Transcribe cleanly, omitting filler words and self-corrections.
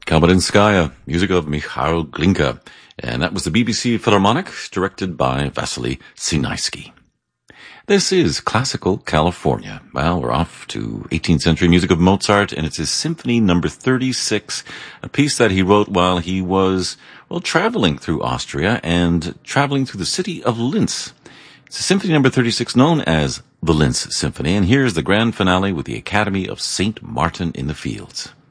Kamarinskaya, music of Mikhail Glinka, and that was the BBC Philharmonic, directed by Vasily Sinaisky. This is Classical California. Well, we're off to 18th century music of Mozart, and it's his Symphony number 36, a piece that he wrote while he was, traveling through Austria and traveling through the city of Linz. It's a Symphony number 36 known as the Linz Symphony, and here's the grand finale with the Academy of St. Martin in the Fields.